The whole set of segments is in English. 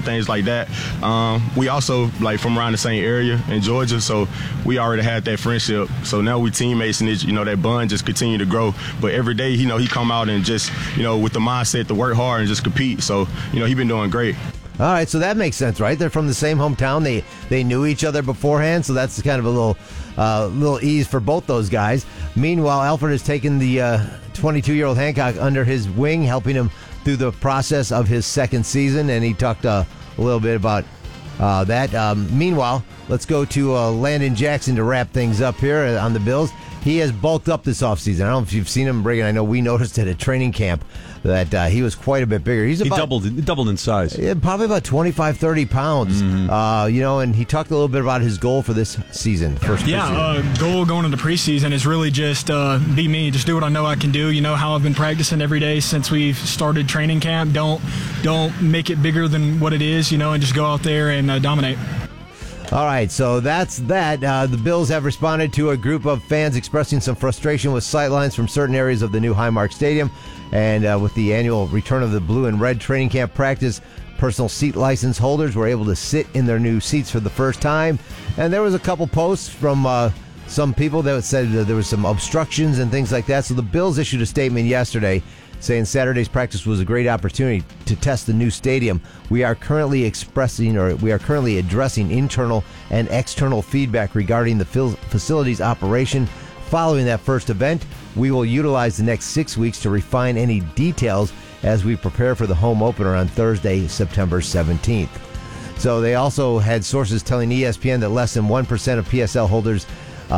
things like that. We also like from around the same area in Georgia, so we already had that friendship. So now we teammates, and that bond just continue to grow. But every day, he come out and just with the mindset to work hard and just compete. So he been doing great. All right, so that makes sense, right? They're from the same hometown. They knew each other beforehand, so that's kind of a little ease for both those guys. Meanwhile, Alfred has taken the 22-year-old Hancock under his wing, helping him through the process of his second season, and he talked a little bit about that. Meanwhile, let's go to Landon Jackson to wrap things up here on the Bills. He has bulked up this offseason. I don't know if you've seen him, Brigham. I know we noticed it at training camp that he was quite a bit bigger. He doubled in size. Probably about 25, 30 pounds. Mm-hmm. And he talked a little bit about his goal for this season. Goal going into preseason is really just be me. Just do what I know I can do. You know how I've been practicing every day since we've started training camp. Don't make it bigger than what it is, and just go out there and dominate. All right, so that's that. The Bills have responded to a group of fans expressing some frustration with sightlines from certain areas of the new Highmark Stadium. And with the annual return of the blue and red training camp practice, personal seat license holders were able to sit in their new seats for the first time. And there was a couple posts from some people that said that there was some obstructions and things like that. So the Bills issued a statement yesterday saying Saturday's practice was a great opportunity to test the new stadium. We are currently addressing internal and external feedback regarding the facility's operation. Following that first event, we will utilize the next 6 weeks to refine any details as we prepare for the home opener on Thursday, September 17th. So they also had sources telling ESPN that less than 1% of PSL holders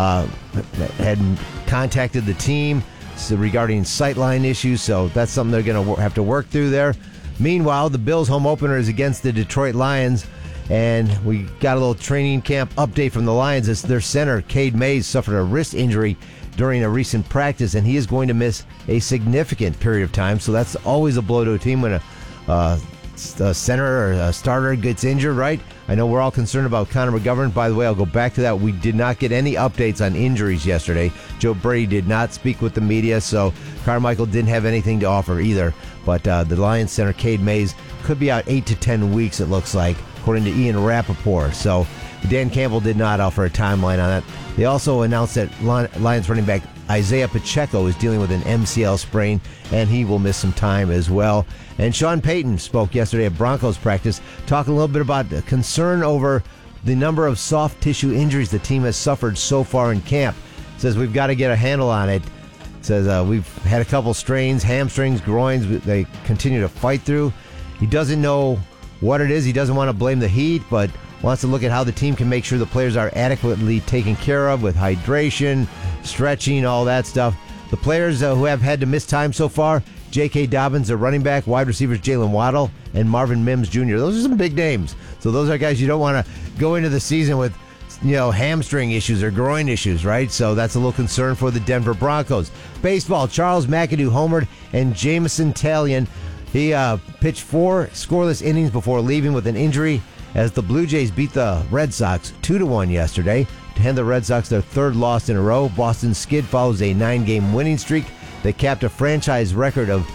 had contacted the team regarding sightline issues, so that's something they're going to have to work through there. Meanwhile, the Bills' home opener is against the Detroit Lions, and we got a little training camp update from the Lions as their center, Cade Mays, suffered a wrist injury during a recent practice, and he is going to miss a significant period of time, so that's always a blow to a team when a center or a starter gets injured, right? I know we're all concerned about Connor McGovern. By the way, I'll go back to that. We did not get any updates on injuries yesterday. Joe Brady did not speak with the media, so Carmichael didn't have anything to offer either. But the Lions center, Cade Mays, could be out 8 to 10 weeks, it looks like, according to Ian Rappaport. So Dan Campbell did not offer a timeline on that. They also announced that Lions running back Isaiah Pacheco is dealing with an MCL sprain, and he will miss some time as well. And Sean Payton spoke yesterday at Broncos practice, talking a little bit about the concern over the number of soft tissue injuries the team has suffered so far in camp. Says we've got to get a handle on it. Says we've had a couple strains, hamstrings, groins, they continue to fight through. He doesn't know what it is. He doesn't want to blame the heat, but wants to look at how the team can make sure the players are adequately taken care of with hydration, stretching, all that stuff. The players who have had to miss time so far, J.K. Dobbins, the running back, wide receivers Jalen Waddle, and Marvin Mims Jr. Those are some big names. So those are guys you don't want to go into the season with, hamstring issues or groin issues, right? So that's a little concern for the Denver Broncos. Baseball, Charles McAdoo homered, and Jameson Taillon, he pitched 4 scoreless innings before leaving with an injury as the Blue Jays beat the Red Sox 2-1 yesterday to hand the Red Sox their 3rd loss in a row. Boston's skid follows a 9-game winning streak that capped a franchise record of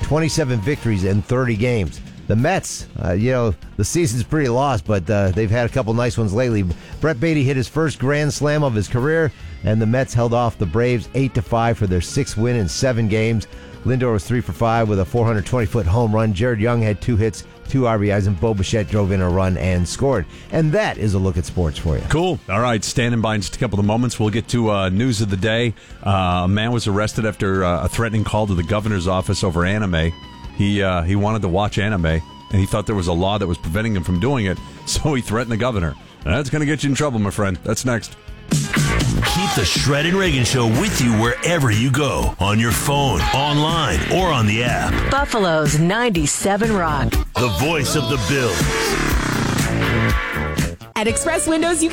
27 victories in 30 games. The Mets, the season's pretty lost, but they've had a couple nice ones lately. Brett Baty hit his first grand slam of his career, and the Mets held off the Braves 8-5 for their 6th win in 7 games. Lindor was 3 for 5 with a 420-foot home run. Jared Young had 2 hits, 2 RBIs, and Bo Bichette drove in a run and scored. And that is a look at sports for you. Cool. All right, standing by in just a couple of moments. We'll get to news of the day. A man was arrested after a threatening call to the governor's office over anime. He wanted to watch anime, and he thought there was a law that was preventing him from doing it, so he threatened the governor. And that's going to get you in trouble, my friend. That's next. Keep the Shred and Reagan Show with you wherever you go. On your phone, online, or on the app. Buffalo's 97 Rock. The voice of the Bills. At Express Windows, you can get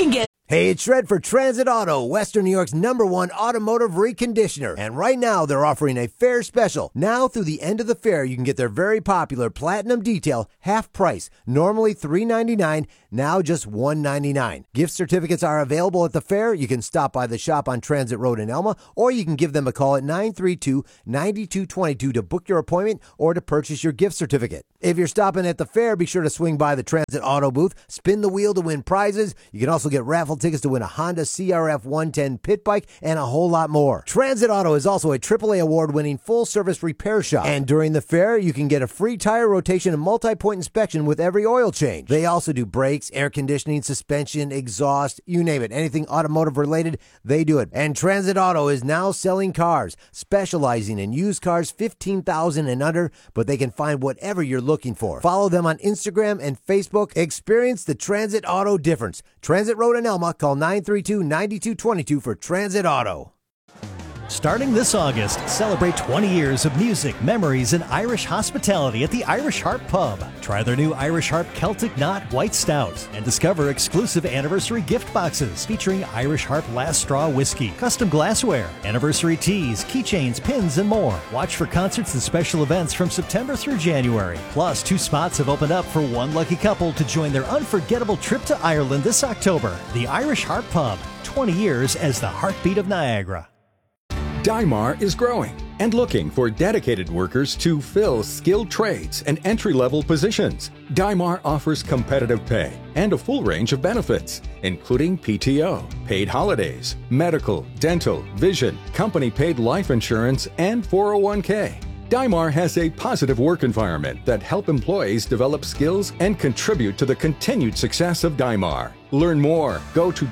Hey, it's Shred for Transit Auto, Western New York's #1 automotive reconditioner. And right now, they're offering a fair special. Now through the end of the fair, you can get their very popular Platinum Detail half price. Normally $3.99, now just $1.99. Gift certificates are available at the fair. You can stop by the shop on Transit Road in Elma, or you can give them a call at 932-9222 to book your appointment or to purchase your gift certificate. If you're stopping at the fair, be sure to swing by the Transit Auto booth, spin the wheel to win prizes. You can also get raffle tickets to win a Honda CRF 110 pit bike and a whole lot more. Transit Auto is also a AAA award-winning full-service repair shop. And during the fair, you can get a free tire rotation and multi-point inspection with every oil change. They also do brakes, air conditioning, suspension, exhaust, you name it. Anything automotive related, they do it. And Transit Auto is now selling cars, specializing in used cars 15,000 and under, but they can find whatever you're looking for. Follow them on Instagram and Facebook. Experience the Transit Auto difference. Transit Road in Elma. Call 932-9222 for Transit Auto. Starting this August, celebrate 20 years of music, memories, and Irish hospitality at the Irish Harp Pub. Try their new Irish Harp Celtic Knot White Stout and discover exclusive anniversary gift boxes featuring Irish Harp Last Straw Whiskey, custom glassware, anniversary teas, keychains, pins, and more. Watch for concerts and special events from September through January. Plus, 2 spots have opened up for one lucky couple to join their unforgettable trip to Ireland this October. The Irish Harp Pub, 20 years as the heartbeat of Niagara. Dymar is growing and looking for dedicated workers to fill skilled trades and entry-level positions. Dymar offers competitive pay and a full range of benefits, including PTO, paid holidays, medical, dental, vision, company-paid life insurance, and 401k. Dymar has a positive work environment that help employees develop skills and contribute to the continued success of Dymar. Learn more. Go to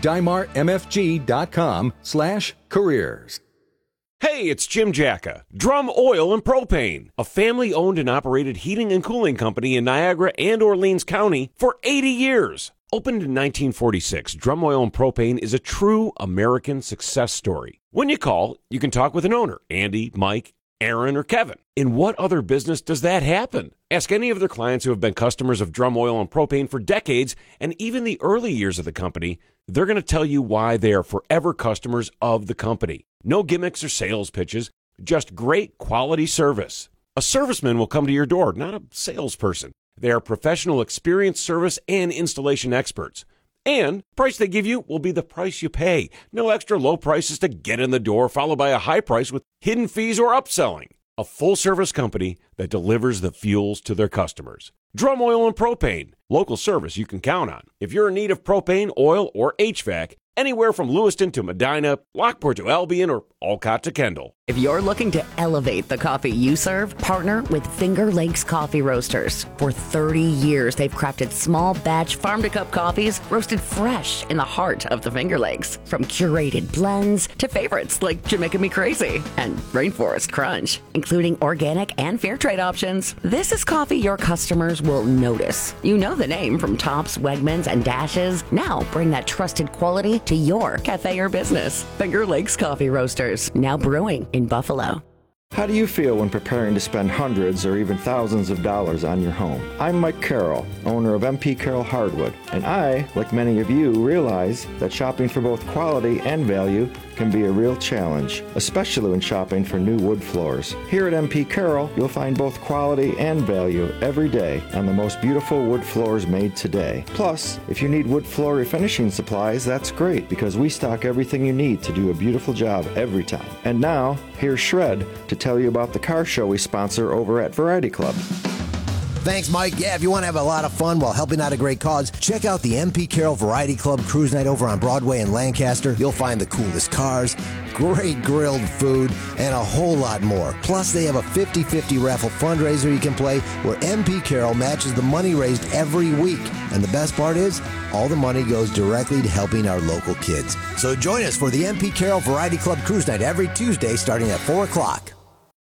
dymarmfg.com/careers. Hey, it's Jim Jacka, Drum Oil and Propane, a family-owned and operated heating and cooling company in Niagara and Orleans County for 80 years. Opened in 1946, Drum Oil and Propane is a true American success story. When you call, you can talk with an owner, Andy, Mike, Aaron, or Kevin. In what other business does that happen? Ask any of their clients who have been customers of Drum Oil and Propane for decades, and even the early years of the company. They're going to tell you why they are forever customers of the company. No gimmicks or sales pitches, just great quality service. A serviceman will come to your door, not a salesperson. They are professional, experienced service and installation experts. And the price they give you will be the price you pay. No extra low prices to get in the door, followed by a high price with hidden fees or upselling. A full-service company that delivers the fuels to their customers. Drum Oil and Propane, local service you can count on. If you're in need of propane, oil, or HVAC, anywhere from Lewiston to Medina, Lockport to Albion, or Olcott to Kendall. If you're looking to elevate the coffee you serve, partner with Finger Lakes Coffee Roasters. For 30 years, they've crafted small batch farm-to-cup coffees roasted fresh in the heart of the Finger Lakes. From curated blends to favorites like Jamaica Me Crazy and Rainforest Crunch, including organic and fair trade options. This is coffee your customers will notice. You know the name from Tops, Wegmans, and Dashes. Now bring that trusted quality to your cafe or business. Finger Lakes Coffee Roasters, now brewing in Buffalo. How do you feel when preparing to spend hundreds or even thousands of dollars on your home? I'm Mike Carroll, owner of MP Carroll Hardwood, and I, like many of you, realize that shopping for both quality and value can be a real challenge, especially when shopping for new wood floors. Here at MP Carroll, you'll find both quality and value every day on the most beautiful wood floors made today. Plus, if you need wood floor refinishing supplies, that's great because we stock everything you need to do a beautiful job every time. And now, here's Shred to tell you about the car show we sponsor over at Variety Club. Thanks, Mike. Yeah, if you want to have a lot of fun while helping out a great cause, check out the MP Carroll Variety Club Cruise Night over on Broadway in Lancaster. You'll find the coolest cars, great grilled food, and a whole lot more. Plus, they have a 50-50 raffle fundraiser you can play where MP Carroll matches the money raised every week. And the best part is, all the money goes directly to helping our local kids. So join us for the MP Carroll Variety Club Cruise Night every Tuesday starting at 4 o'clock.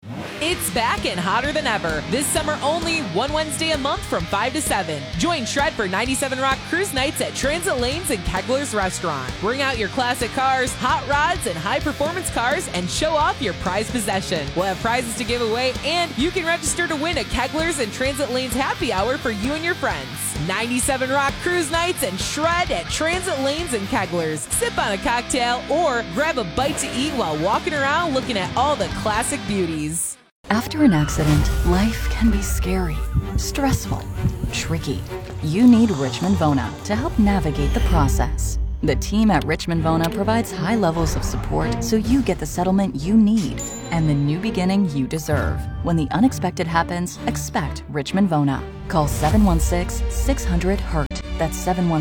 It's back and hotter than ever. This summer only one Wednesday a month from 5 to 7. Join Shred for 97 Rock Cruise Nights at Transit Lanes and Kegler's Restaurant. Bring out your classic cars, hot rods, and high-performance cars and show off your prized possession. We'll have prizes to give away, and you can register to win a Kegler's and Transit Lanes happy hour for you and your friends. 97 Rock Cruise Nights and shred at Transit Lanes and Keglers. Sip on a cocktail or grab a bite to eat while walking around looking at all the classic beauties. After an accident, life can be scary, stressful, tricky. You need Richmond Vona to help navigate the process. The team at Richmond Vona provides high levels of support so you get the settlement you need and the new beginning you deserve. When the unexpected happens, expect Richmond Vona. Call 716-600-HURT. That's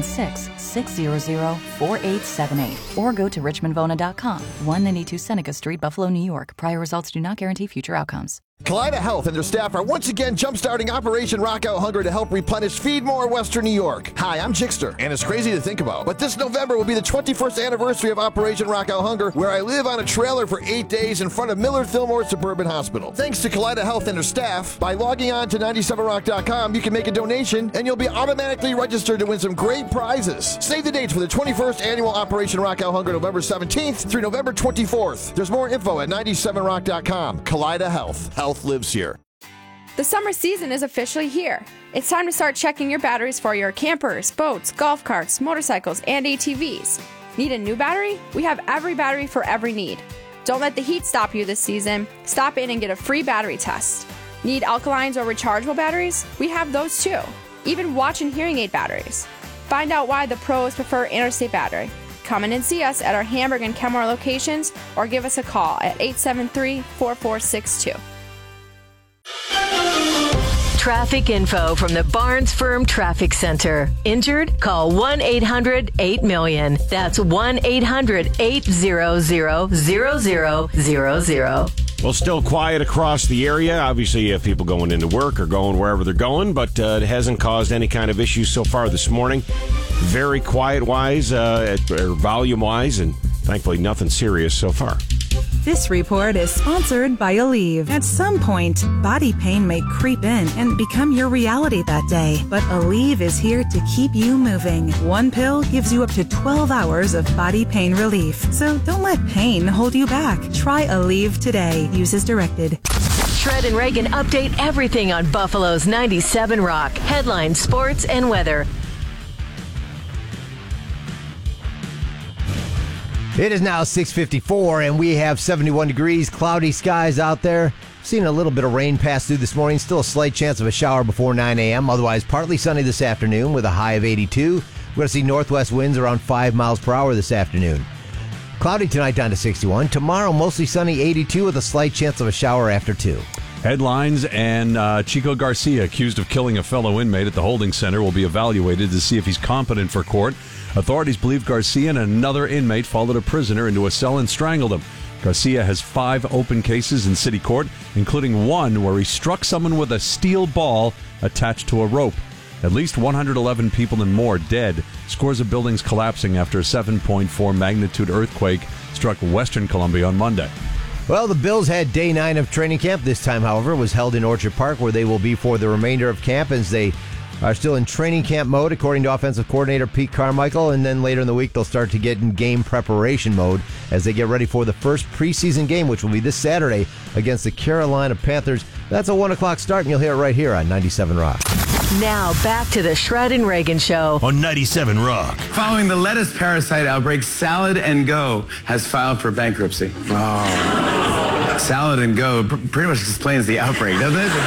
716-600-4878. Or go to richmondvona.com. 192 Seneca Street, Buffalo, New York. Prior results do not guarantee future outcomes. Kaleida Health and their staff are once again jumpstarting Operation Rock Out Hunger to help replenish Feed More Western New York. Hi, I'm Jixter, and it's crazy to think about, but this November will be the 21st anniversary of Operation Rock Out Hunger, where I live on a trailer for 8 days in front of Millard Fillmore Suburban Hospital. Thanks to Kaleida Health and their staff, by logging on to 97rock.com, you can make a donation, and you'll be automatically registered to win some great prizes. Save the dates for the 21st annual Operation Rock Out Hunger, November 17th through November 24th. There's more info at 97rock.com. Kaleida Health. Health lives here. The summer season is officially here. It's time to start checking your batteries for your campers, boats, golf carts, motorcycles, and ATVs. Need a new battery? We have every battery for every need. Don't let the heat stop you this season. Stop in and get a free battery test. Need alkalines or rechargeable batteries? We have those too. Even watch and hearing aid batteries. Find out why the pros prefer Interstate Battery. Come in and see us at our Hamburg and Kenmore locations or give us a call at 873-4462. Traffic info from the Barnes Firm Traffic Center. Injured? Call 1-800-8-MILLION. That's 1-800-800-0000. Well, still quiet across the area. Obviously, you have people going into work or going wherever they're going, but it hasn't caused any kind of issues so far this morning. Very quiet-wise, or volume-wise, and thankfully nothing serious so far. This report is sponsored by Aleve. At some point, body pain may creep in and become your reality that day. But Aleve is here to keep you moving. One pill gives you up to 12 hours of body pain relief. So don't let pain hold you back. Try Aleve today. Use as directed. Shred and Reagan update everything on Buffalo's 97 Rock. Headlines, sports, and weather. It is now 6:54, and we have 71 degrees, cloudy skies out there. Seen a little bit of rain pass through this morning. Still a slight chance of a shower before 9 a.m. Otherwise, partly sunny this afternoon with a high of 82. We're going to see northwest winds around 5 miles per hour this afternoon. Cloudy tonight down to 61. Tomorrow, mostly sunny, 82 with a slight chance of a shower after 2. Headlines, and Chico Garcia, accused of killing a fellow inmate at the holding center, will be evaluated to see if he's competent for court. Authorities believe Garcia and another inmate followed a prisoner into a cell and strangled him. Garcia has 5 open cases in city court, including one where he struck someone with a steel ball attached to a rope. At least 111 people and more dead. Scores of buildings collapsing after a 7.4 magnitude earthquake struck Western Columbia on Monday. Well, the Bills had day 9 of training camp. This time, however, was held in Orchard Park, where they will be for the remainder of camp as they are still in training camp mode, according to offensive coordinator Pete Carmichael. And then later in the week, they'll start to get in game preparation mode as they get ready for the first preseason game, which will be this Saturday against the Carolina Panthers. That's a 1 o'clock start, and you'll hear it right here on 97 Rock. Now back to the Shred and Reagan Show on 97 Rock. Following the lettuce parasite outbreak, Salad and Go has filed for bankruptcy. Oh, Salad and Go pretty much explains the outbreak, doesn't it?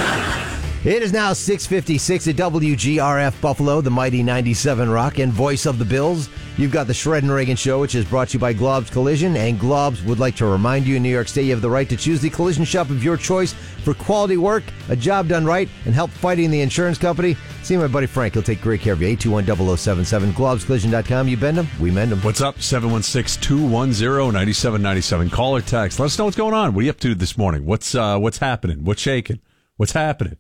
It is now 6:56 at WGRF Buffalo, the mighty 97 Rock, and voice of the Bills. You've got the Shred and Reagan Show, which is brought to you by Glob's Collision, and Glob's would like to remind you in New York State you have the right to choose the collision shop of your choice for quality work, a job done right, and help fighting the insurance company. See my buddy Frank. He'll take great care of you. 821-0077. GlobsCollision.com. You bend them, we mend them. What's up? 716-210-9797. Call or text. Let us know what's going on. What are you up to this morning? What's happening? What's shaking? What's happening?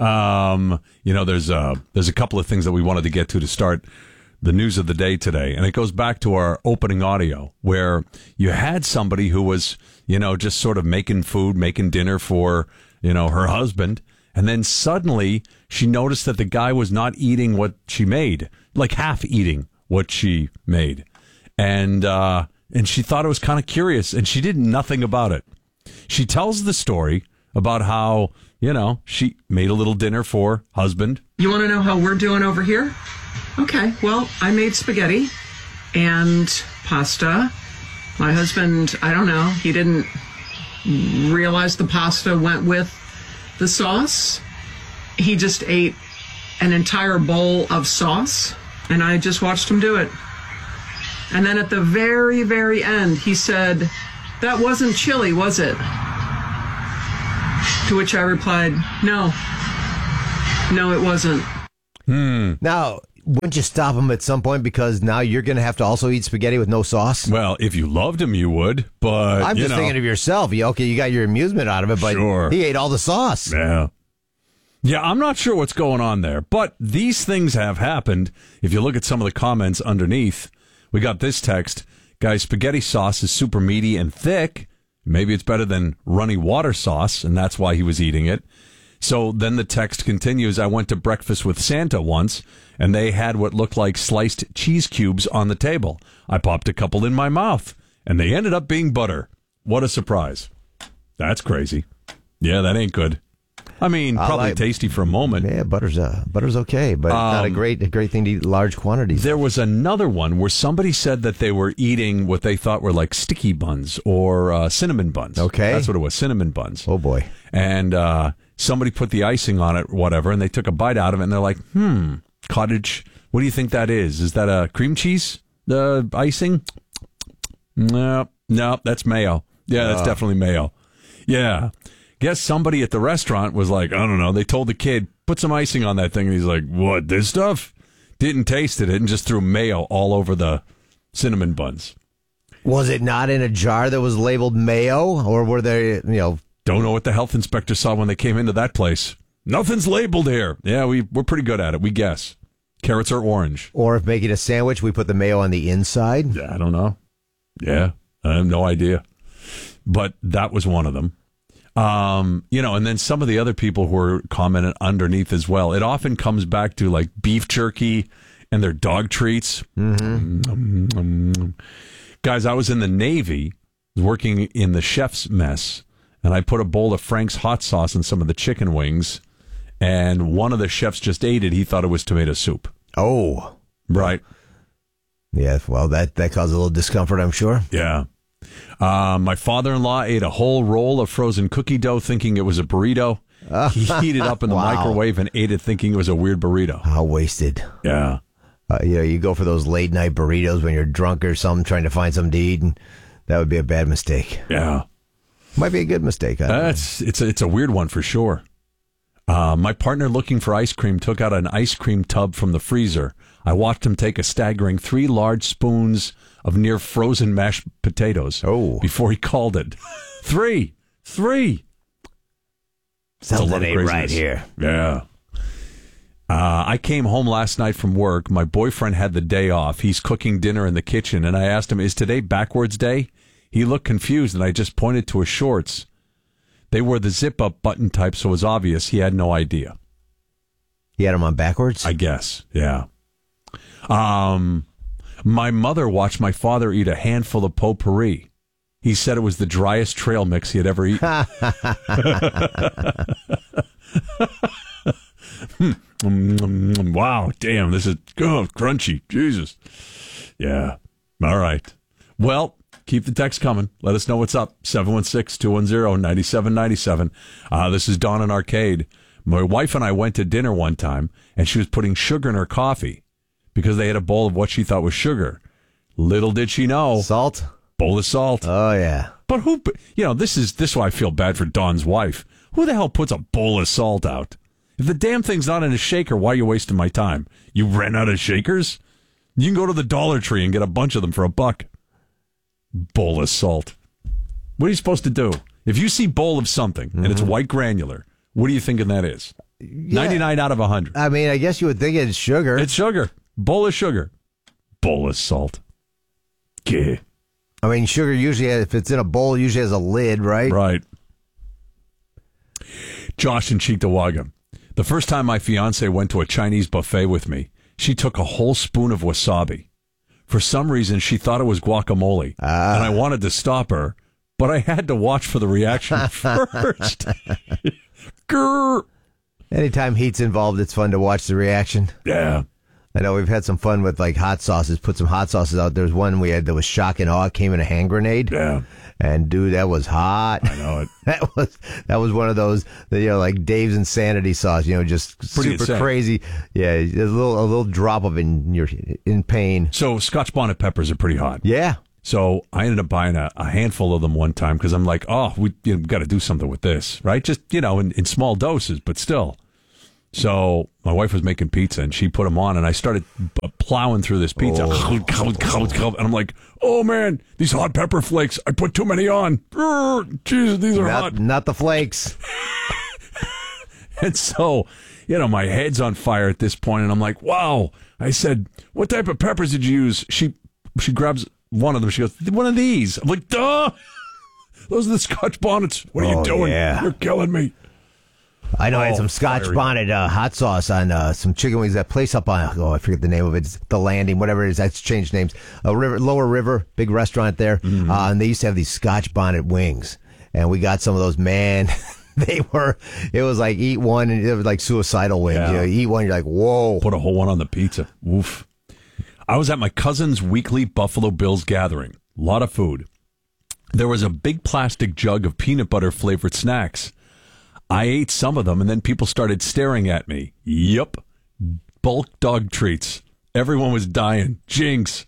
There's a couple of things that we wanted to get to start the news of the day today, and it goes back to our opening audio where you had somebody who was, just sort of making food, making dinner for, her husband, and then suddenly she noticed that the guy was not eating what she made, like half eating what she made, and she thought it was kind of curious, and she did nothing about it. She tells the story about how, she made a little dinner for husband. You want to know how we're doing over here? Okay, well, I made spaghetti and pasta. My husband, I don't know, he didn't realize the pasta went with the sauce. He just ate an entire bowl of sauce, and I just watched him do it. And then at the very, very end, he said, "That wasn't chili, was it?" To which I replied, No, it wasn't. Now, wouldn't you stop him at some point because now you're going to have to also eat spaghetti with no sauce? Well, if you loved him, you would, but I'm just thinking of yourself. You got your amusement out of it, but he ate all the sauce. Yeah, I'm not sure what's going on there, but these things have happened. If you look at some of the comments underneath, we got this text, guys, spaghetti sauce is super meaty and thick. Maybe it's better than runny water sauce, and that's why he was eating it. So then the text continues, I went to breakfast with Santa once, and they had what looked like sliced cheese cubes on the table. I popped a couple in my mouth, and they ended up being butter. What a surprise. That's crazy. Yeah, that ain't good. I mean, probably tasty for a moment. Yeah, butter's okay, but not a great thing to eat large quantities. There was another one where somebody said that they were eating what they thought were like sticky buns or cinnamon buns. Okay. That's what it was, cinnamon buns. Oh, boy. And somebody put the icing on it, whatever, and they took a bite out of it, and they're like, cottage, what do you think that is? Is that a cream cheese icing? No, that's mayo. Yeah, that's definitely mayo. Yeah. Guess somebody at the restaurant was like, I don't know, they told the kid, put some icing on that thing. And he's like, what, this stuff? Didn't taste it and just threw mayo all over the cinnamon buns. Was it not in a jar that was labeled mayo? Or were they, Don't know what the health inspector saw when they came into that place. Nothing's labeled here. Yeah, we're pretty good at it. We guess. Carrots are orange. Or if making a sandwich, we put the mayo on the inside? Yeah, I don't know. Yeah, I have no idea. But that was one of them. And then some of the other people who were commenting underneath as well. It often comes back to like beef jerky and their dog treats. Mm-hmm. Guys, I was in the Navy working in the chef's mess, and I put a bowl of Frank's hot sauce in some of the chicken wings, and one of the chefs just ate it. He thought it was tomato soup. Oh. Right. Yeah, well, that caused a little discomfort, I'm sure. Yeah. My father-in-law ate a whole roll of frozen cookie dough thinking it was a burrito. He heated it up in the microwave and ate it thinking it was a weird burrito. How wasted. Yeah. You go for those late-night burritos when you're drunk or something, trying to find something to eat, and that would be a bad mistake. Yeah. Might be a good mistake. It's a weird one for sure. My partner looking for ice cream took out an ice cream tub from the freezer. I watched him take a staggering 3 large spoons of near frozen mashed potatoes before he called it. 3. Something ain't right here. Yeah. I came home last night from work. My boyfriend had the day off. He's cooking dinner in the kitchen, and I asked him, is today backwards day? He looked confused, and I just pointed to his shorts. They were the zip-up button type, so it was obvious he had no idea. He had them on backwards? I guess, yeah. My mother watched my father eat a handful of potpourri. He said it was the driest trail mix he had ever eaten. Wow, damn, this is crunchy. Jesus. Yeah. All right. Well, keep the text coming. Let us know what's up. 716-210-9797. This is Dawn in Arcade. My wife and I went to dinner one time, and she was putting sugar in her coffee because they had a bowl of what she thought was sugar. Little did she know. Salt? Bowl of salt. Oh, yeah. But who, this is why I feel bad for Dawn's wife. Who the hell puts a bowl of salt out? If the damn thing's not in a shaker, why are you wasting my time? You ran out of shakers? You can go to the Dollar Tree and get a bunch of them for $1. Bowl of salt. What are you supposed to do? If you see bowl of something and it's white granular, what are you thinking that is? 99 out of 100. I mean, I guess you would think it's sugar. It's sugar. Bowl of sugar. Bowl of salt. Gah. I mean, sugar usually, if it's in a bowl, usually has a lid, right? Right. Josh in Cheektowaga. The first time my fiance went to a Chinese buffet with me, she took a whole spoon of wasabi. For some reason, she thought it was guacamole, and I wanted to stop her, but I had to watch for the reaction first. Grr. Anytime heat's involved, it's fun to watch the reaction. Yeah. I know we've had some fun with like hot sauces. Put some hot sauces out. There's one we had that was shock and awe. It came in a hand grenade. Yeah. And dude, that was hot. I know it. that was one of those, like Dave's Insanity sauce. Just Pretty super insane. Crazy. Yeah, a little drop of it, and you're in pain. So Scotch bonnet peppers are pretty hot. Yeah. So I ended up buying a handful of them one time because I'm like, oh, we got to do something with this, right? Just in small doses, but still. So my wife was making pizza and she put them on, and I started plowing through this pizza. And I'm like, oh man, these hot pepper flakes, I put too many on. Jesus, these are hot. Not the flakes. And so, my head's on fire at this point, and I'm like, wow. I said, what type of peppers did you use? She grabs one of them. She goes, one of these. I'm like, duh. Those are the Scotch bonnets. What are you doing? Yeah. You're killing me. I know I had some Scotch bonnet hot sauce on some chicken wings. That place up on, I forget the name of it. It's The Landing, whatever it is. That's changed names. Lower River, big restaurant there. Mm-hmm. And they used to have these Scotch bonnet wings. And we got some of those, man. It was like eat one, and it was like suicidal wings. Yeah. Eat one, you're like, whoa. Put a whole one on the pizza. Oof. I was at my cousin's weekly Buffalo Bills gathering. A lot of food. There was a big plastic jug of peanut butter flavored snacks. I ate some of them, and then people started staring at me. Yep. Bulk dog treats. Everyone was dying. Jinx.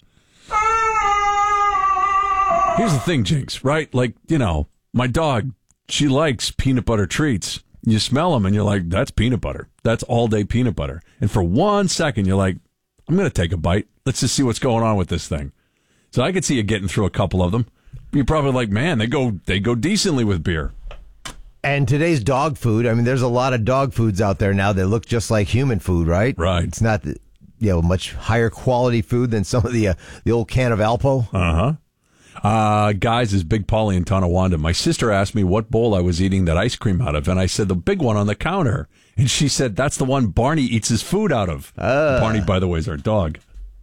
Here's the thing, Jinx, right? Like, my dog, she likes peanut butter treats. You smell them, and you're like, that's peanut butter. That's all-day peanut butter. And for 1 second, you're like, I'm going to take a bite. Let's just see what's going on with this thing. So I could see you getting through a couple of them. You're probably like, man, they go decently with beer. And today's dog food, there's a lot of dog foods out there now that look just like human food, right? Right. It's not, much higher quality food than some of the old can of Alpo. Uh-huh. Guys, is Big Polly in Tonawanda. My sister asked me what bowl I was eating that ice cream out of, and I said the big one on the counter. And she said, that's the one Barney eats his food out of. Barney, by the way, is our dog.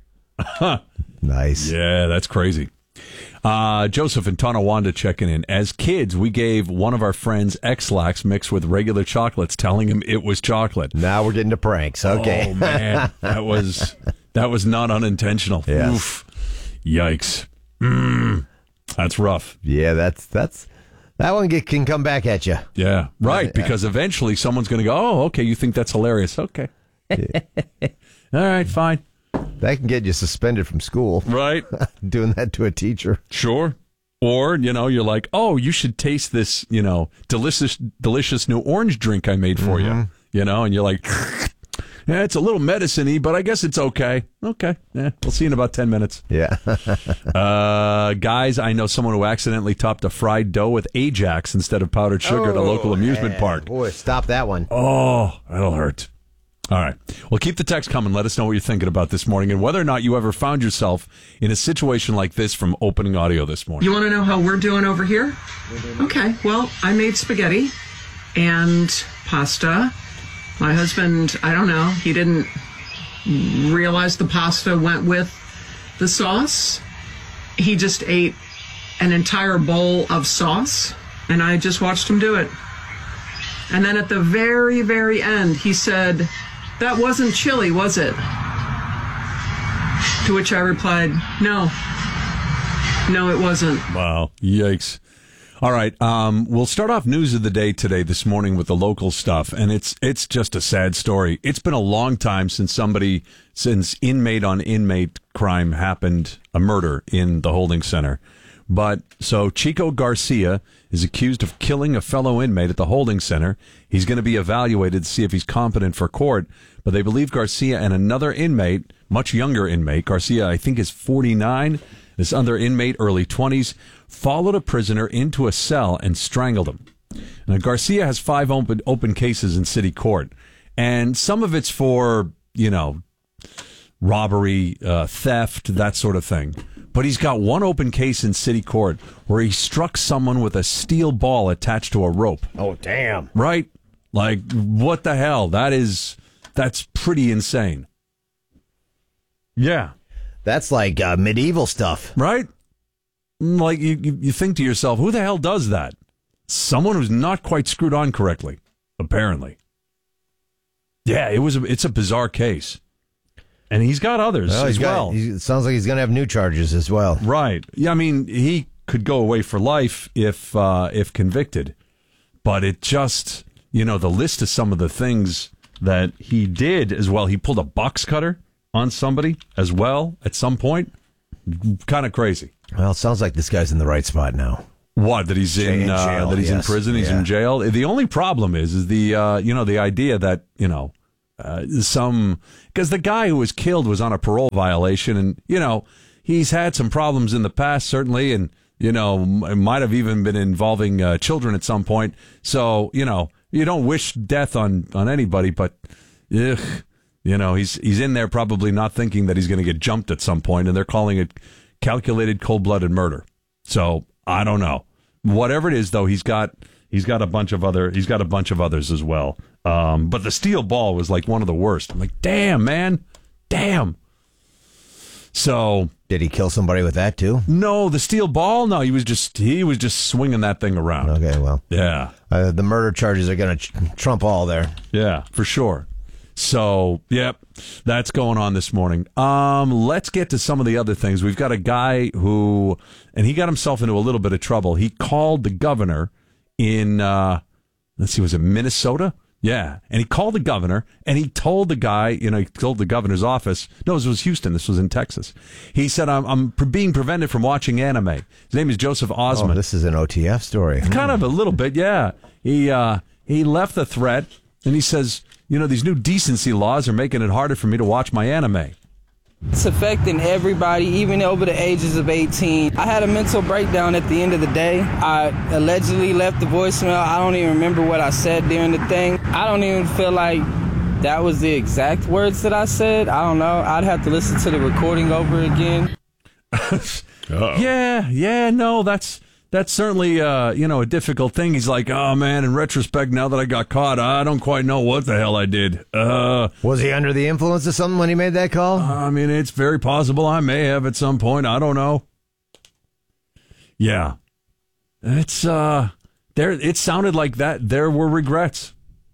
Nice. Yeah, that's crazy. Joseph in Tonawanda checking in. As kids, we gave one of our friends X-Lax mixed with regular chocolates, telling him it was chocolate. Now we're getting to pranks. Okay. Oh, man. That was not unintentional. Yes. Oof. Yikes. That's rough. Yeah, that one can come back at you. Yeah, right, because eventually someone's going to go, oh, okay, you think that's hilarious. Okay. Yeah. All right, fine. That can get you suspended from school. Right. Doing that to a teacher. Sure. Or, you're like, oh, you should taste this, delicious new orange drink I made for you. And you're like, yeah, it's a little medicine-y, but I guess it's okay. Okay. Yeah, we'll see you in about 10 minutes. Yeah. Guys, I know someone who accidentally topped a fried dough with Ajax instead of powdered sugar at a local amusement park. Boy, stop that one. Oh, that'll hurt. All right. Well, keep the text coming. Let us know what you're thinking about this morning and whether or not you ever found yourself in a situation like this from opening audio this morning. You want to know how we're doing over here? Okay. Well, I made spaghetti and pasta. My husband, I don't know, he didn't realize the pasta went with the sauce. He just ate an entire bowl of sauce, and I just watched him do it. And then at the very, very end, he said, that wasn't chili, was it? To which I replied, no, it wasn't. Wow. Yikes. All right. We'll start off news of the day this morning with the local stuff. And it's just a sad story. It's been a long time since inmate on inmate crime happened, a murder in the holding center. But so Chico Garcia is accused of killing a fellow inmate at the holding center. He's going to be evaluated to see if he's competent for court. But they believe Garcia and another inmate, much younger inmate, Garcia I think is 49, this other inmate, early 20s, followed a prisoner into a cell and strangled him. Now, Garcia has 5 open cases in city court. And some of it's for, robbery, theft, that sort of thing. But he's got one open case in city court where he struck someone with a steel ball attached to a rope. Oh, damn. Right? Like, what the hell? That's pretty insane. Yeah. That's like medieval stuff. Right? like you think to yourself, who the hell does that? Someone who's not quite screwed on correctly, apparently. Yeah, it's a bizarre case. And he's got others as well. It sounds like he's going to have new charges as well. Right. Yeah, I mean, he could go away for life if convicted. But it just, the list of some of the things that he did as well. He pulled a box cutter on somebody as well at some point. Kind of crazy. Well, it sounds like this guy's in the right spot now. What, that he's in jail, that he's in prison, he's in jail. The only problem is the the idea that, because the guy who was killed was on a parole violation, and he's had some problems in the past, certainly, and it might have even been involving children at some point. So you don't wish death on anybody, but he's in there probably not thinking that he's going to get jumped at some point, and they're calling it calculated cold-blooded murder. So I don't know. Whatever it is, though, he's got a bunch of others as well. But the steel ball was like one of the worst. I'm like, damn, man, damn. So did he kill somebody with that too? No, the steel ball. No, he was just swinging that thing around. Okay, well, yeah. The murder charges are going to trump all there. Yeah, for sure. So, yep, that's going on this morning. Let's get to some of the other things. We've got a guy who, and he got himself into a little bit of trouble. He called the governor in, was it Minnesota? Yeah. And he called the governor, and he told the guy, he told the governor's office, no, this was Houston, this was in Texas. He said, I'm being prevented from watching anime. His name is Joseph Osmond. Oh, this is an OTF story. Kind of a little bit, yeah. He left the threat, and he says, these new decency laws are making it harder for me to watch my anime. It's affecting everybody, even over the ages of 18. I had a mental breakdown at the end of the day. I allegedly left the voicemail. I don't even remember what I said during the thing. I don't even feel like that was the exact words that I said. I don't know. I'd have to listen to the recording over again. Yeah, no, that's certainly, a difficult thing. He's like, oh, man, in retrospect, now that I got caught, I don't quite know what the hell I did. Was he under the influence of something when he made that call? I mean, it's very possible I may have at some point. I don't know. Yeah. It's, it sounded like that. There were regrets.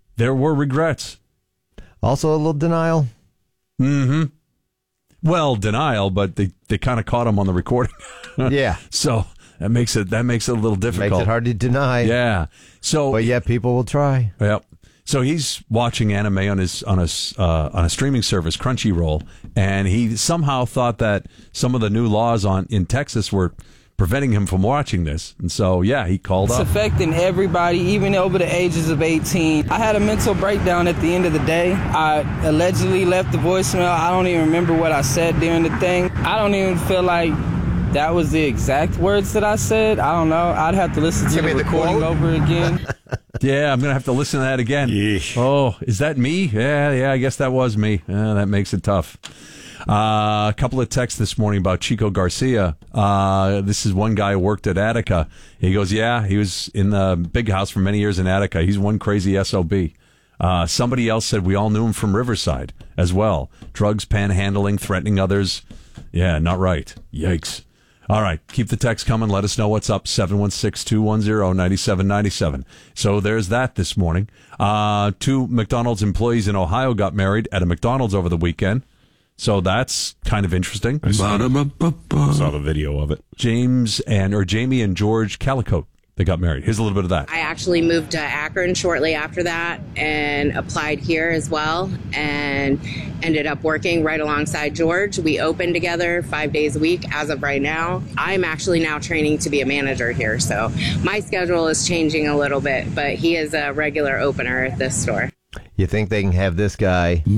Also a little denial? Mm-hmm. Well, denial, but they kind of caught him on the recording. Yeah. So... That makes it a little difficult. Makes it hard to deny. Yeah. So, but yet people will try. Yep. So he's watching anime on a streaming service, Crunchyroll, and he somehow thought that some of the new laws in Texas were preventing him from watching this. And so, yeah, he called up. It's affecting everybody, even over the ages of 18. I had a mental breakdown at the end of the day. I allegedly left the voicemail. I don't even remember what I said during the thing. I don't even feel like that was the exact words that I said. I don't know. I'd have to listen to the recording over again. Yeah, I'm going to have to listen to that again. Yeesh. Oh, is that me? Yeah, I guess that was me. That makes it tough. A couple of texts this morning about Chico Garcia. This is one guy who worked at Attica. He goes, yeah, he was in the big house for many years in Attica. He's one crazy SOB. Somebody else said we all knew him from Riverside as well. Drugs, panhandling, threatening others. Yeah, not right. Yikes. All right, keep the text coming. Let us know what's up, 716-210-9797. So there's that this morning. 2 McDonald's employees in Ohio got married at a McDonald's over the weekend. So that's kind of interesting. I saw the video of it. Jamie and George Calicote, they got married. Here's a little bit of that. I actually moved to Akron shortly after that and applied here as well and ended up working right alongside George. We opened together 5 days a week as of right now. I'm actually now training to be a manager here, so my schedule is changing a little bit, but he is a regular opener at this store. You think they can have this guy which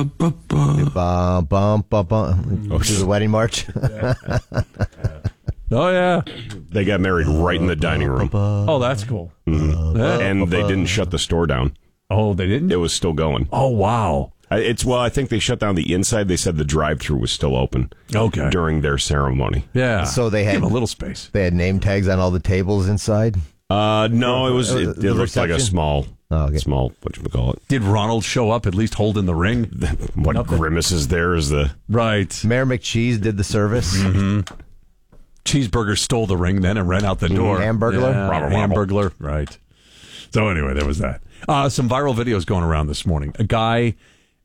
is a wedding march? Oh, yeah. They got married right in the dining room. Oh, that's cool. Mm-hmm. And they didn't shut the store down. Oh, they didn't? It was still going. Oh, wow. I think they shut down the inside. They said the drive-thru was still open. Okay. During their ceremony. Yeah. So they had a little space. They had name tags on all the tables inside? No, it looked like a small, whatchamacallit. Did Ronald show up at least holding the ring? What grimaces there is the... Right. Mayor McCheese did the service. Mm-hmm. Cheeseburger stole the ring then and ran out the door. Hamburglar? Yeah, Hamburglar, right. So anyway, there was that. Some viral videos going around this morning. A guy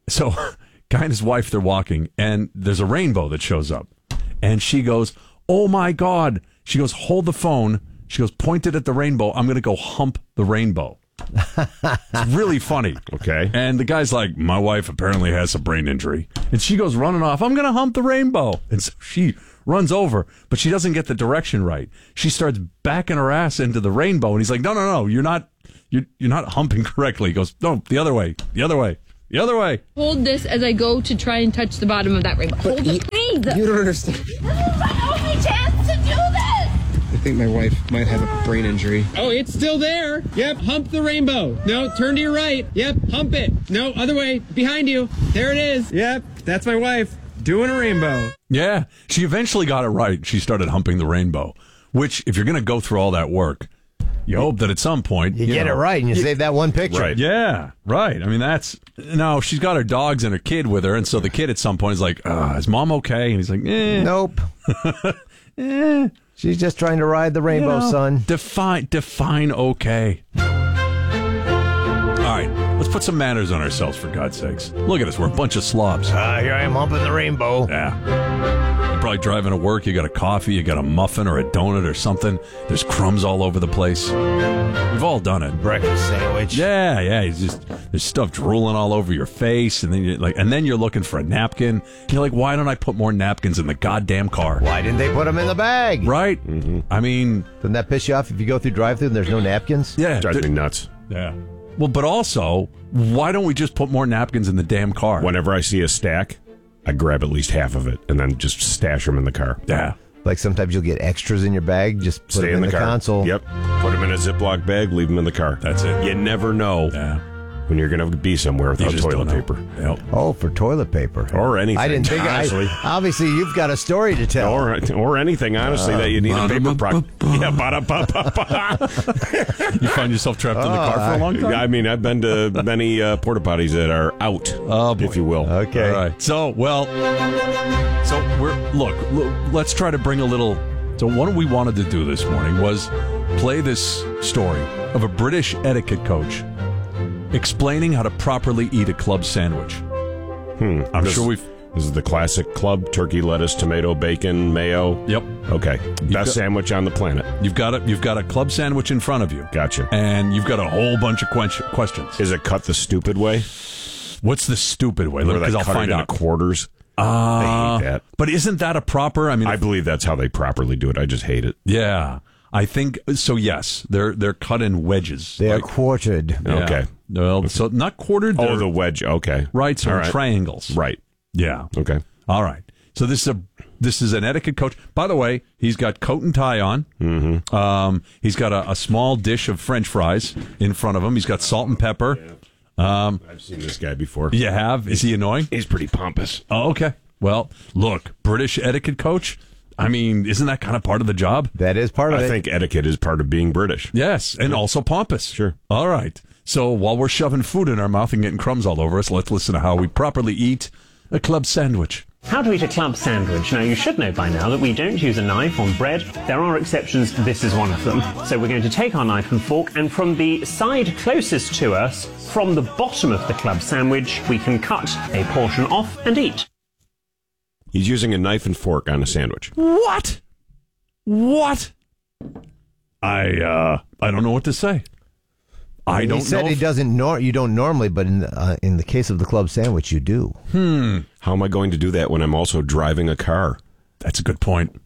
and his wife, they're walking, and there's a rainbow that shows up. And she goes, oh, my God. She goes, hold the phone. She goes, point it at the rainbow. I'm going to go hump the rainbow. It's really funny. Okay. And the guy's like, my wife apparently has a brain injury. And she goes running off, I'm going to hump the rainbow. And so she runs over, but she doesn't get the direction right. She starts backing her ass into the rainbow. And he's like, no, you're not humping correctly. He goes, no, the other way. Hold this as I go to try and touch the bottom of that rainbow. Hold it, please. You don't understand. This is my only chance to do this. I think my wife might have a brain injury. Oh, it's still there. Yep, hump the rainbow. No, turn to your right. Yep, hump it. No, other way. Behind you. There it is. Yep, that's my wife doing a rainbow. Yeah, she eventually got it right. She started humping the rainbow, which, if you're going to go through all that work, you hope that at some point you get it right and you save that one picture. Right. Yeah, right. I mean, no, she's got her dogs and her kid with her, and so the kid at some point is like, is Mom okay? And he's like, Nope. She's just trying to ride the rainbow, son. Define okay. All right, let's put some manners on ourselves, for God's sakes. Look at us, we're a bunch of slobs. Here I am humping the rainbow. Yeah. You're probably driving to work, you got a coffee, you got a muffin or a donut or something. There's crumbs all over the place. We've all done it. Breakfast sandwich. Yeah. There's stuff drooling all over your face, and then you're looking for a napkin. You're like, why don't I put more napkins in the goddamn car? Why didn't they put them in the bag? Right. Mm-hmm. I mean, doesn't that piss you off if you go through drive-thru and there's no napkins? Yeah, drives me nuts. Yeah. Well, but also, why don't we just put more napkins in the damn car? Whenever I see a stack, I grab at least half of it and then just stash them in the car. Yeah. Like sometimes you'll get extras in your bag, just put them in the car. console. Yep. Put them in a Ziploc bag, leave them in the car. That's it. You never know when you're going to be somewhere without toilet paper. Yep. Oh, for toilet paper. Or anything. I didn't think, honestly. Obviously, you've got a story to tell. Or anything, honestly, that you need a paper product. Yeah, You find yourself trapped in the car for a long time? I mean, I've been to many porta potties that are out, if you will. Okay. All right. So let's try to bring a little. So what we wanted to do this morning was play this story of a British etiquette coach explaining how to properly eat a club sandwich. I'm sure This is the classic club: turkey, lettuce, tomato, bacon, mayo. Yep. Okay. Best sandwich on the planet. You've got a club sandwich in front of you. Gotcha. And you've got a whole bunch of questions. Is it cut the stupid way? What's the stupid way? Because I'll find out. Into quarters. I hate that. But isn't that a proper? I believe that's how they properly do it. I just hate it. Yeah. I think so. Yes, they're cut in wedges. They are quartered. Yeah. Okay. Well, so not quartered. Oh, the wedge. Okay. Right. So All right. triangles. Right. Yeah. Okay. All right. So this is an etiquette coach. By the way, he's got coat and tie on. Mm-hmm. He's got a small dish of French fries in front of him. He's got salt and pepper. I've seen this guy before. You have? Is he annoying? He's pretty pompous. Oh, okay. Well, look, British etiquette coach. I mean, isn't that kind of part of the job? That is part of it. I think etiquette is part of being British. Yes, and also pompous. Sure. All right. So while we're shoving food in our mouth and getting crumbs all over us, let's listen to how we properly eat a club sandwich. How to eat a club sandwich. Now, you should know by now that we don't use a knife on bread. There are exceptions. This is one of them. So we're going to take our knife and fork, and from the side closest to us, from the bottom of the club sandwich, we can cut a portion off and eat. He's using a knife and fork on a sandwich. What? I don't know what to say. I don't know. He said he doesn't. You don't normally, but in the case of the club sandwich, you do. How am I going to do that when I'm also driving a car? That's a good point.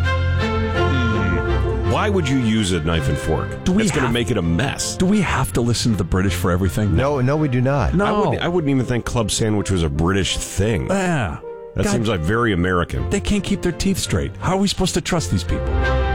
Why would you use a knife and fork? It's going to make it a mess. Do we have to listen to the British for everything? No, we do not. No. I wouldn't even think club sandwich was a British thing. Yeah. That seems like very American. They can't keep their teeth straight. How are we supposed to trust these people?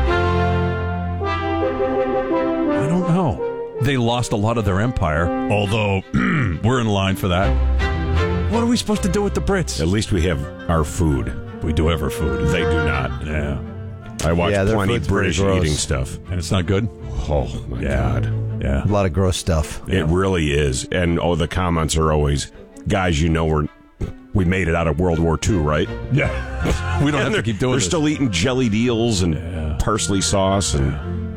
I don't know. They lost a lot of their empire, although we're in line for that. What are we supposed to do with the Brits? At least we have our food. We do have our food. They do not. Yeah. I watch plenty British eating stuff. And it's not good? Oh, my God. Yeah. A lot of gross stuff. It really is. And, the comments are always, guys, we're we made it out of World War II, right? Yeah. We don't have to keep doing They're this. still eating jellied eels and parsley sauce and...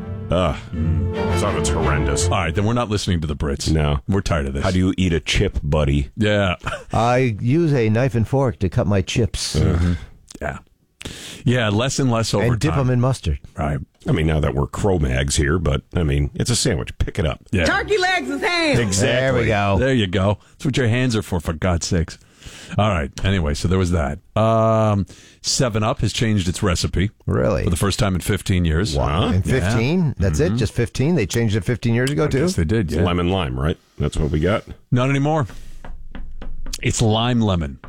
So it's horrendous. All right, then we're not listening to the Brits. No. We're tired of this. How do you eat a chip, buddy? Yeah. I use a knife and fork to cut my chips. Yeah. Yeah, less and less over time. And dip them in mustard. Right. I mean, now that we're Cro-Mags here, but, I mean, it's a sandwich. Pick it up. Yeah. Turkey legs is ham. Exactly. There we go. There you go. That's what your hands are for God's sakes. All right. Anyway, so there was that. 7-Up has changed its recipe. Really? For the first time in 15 years. Wow. In 15? Yeah. That's it? Just 15? They changed it 15 years ago, too? Yes, they did, yeah. Lemon lime, right? That's what we got? Not anymore. It's lime lemon.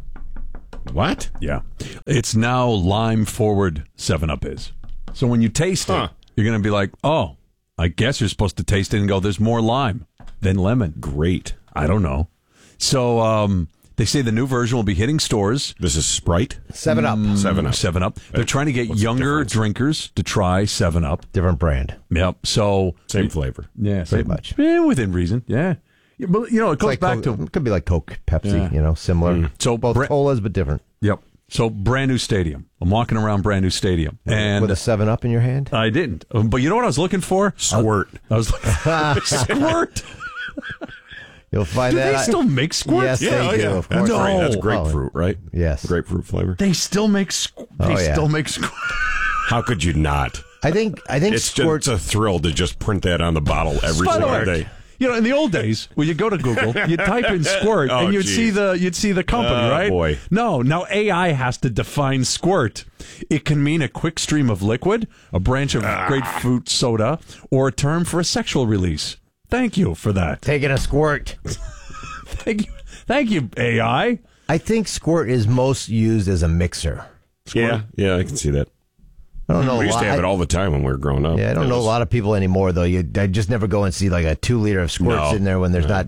What? Yeah. It's now lime forward 7-Up is. So when you taste it, you're going to be like, oh, I guess you're supposed to taste it and go, there's more lime than lemon. Great. I don't know. So they say the new version will be hitting stores. This is Sprite? 7-Up. 7-Up. 7-Up. They're trying to get younger drinkers to try 7-Up. Different brand. Yep. So same flavor. Yeah, pretty much. Yeah, within reason. Yeah. Yeah, but it goes like back Coke, to it could be like Coke, Pepsi, similar. So both colas, but different. Yep. So brand new stadium. I'm walking around brand new stadium, and with a 7-Up in your hand. I didn't. But you know what I was looking for? Squirt. I was like, squirt. You'll find Do that. they still make squirt? Yes, they do. Of course. That's grapefruit, right? Yes, grapefruit flavor. They still make. Still make squirt. How could you not? I think it's squirt. Just a thrill to just print that on the bottle every single day. You know, in the old days, when you go to Google, you type in squirt, and you'd see the company, right? Boy. No, now AI has to define squirt. It can mean a quick stream of liquid, a branch of grapefruit soda, or a term for a sexual release. Thank you for that. Taking a squirt. Thank you, AI. I think squirt is most used as a mixer. Yeah, I can see that. I don't know. We used to have it all the time when we were growing up. Yeah, I don't know a lot of people anymore, though. I just never go and see like a 2-liter of squirt sitting there when there's not